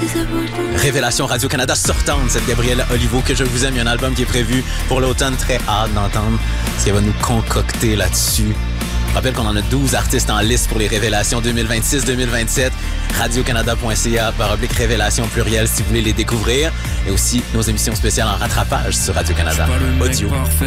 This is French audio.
Révélation Radio-Canada sortante, cette Gabrielle Olivo que je vous aime. Il y a un album qui est prévu pour l'automne, très hâte d'entendre ce qu'elle va nous concocter là-dessus. Je rappelle qu'on en a 12 artistes en liste pour les Révélations 2026-2027. radiocanada.ca/révélations pluriel si vous voulez les découvrir. Et aussi nos émissions spéciales en rattrapage sur Radio-Canada. Audio.